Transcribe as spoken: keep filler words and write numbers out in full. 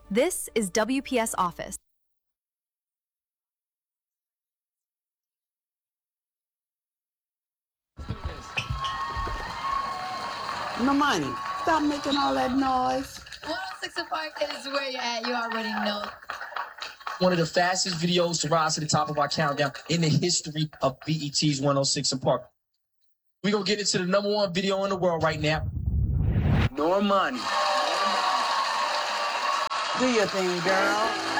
This is W P S Office. No money. Stop making all that noise. one oh six and Park is where you're at. You already know. One of the fastest videos to rise to the top of our countdown in the history of B E T's one oh six and Park. We're going to get into the number one video in the world right now. Normani. Do your thing, girl.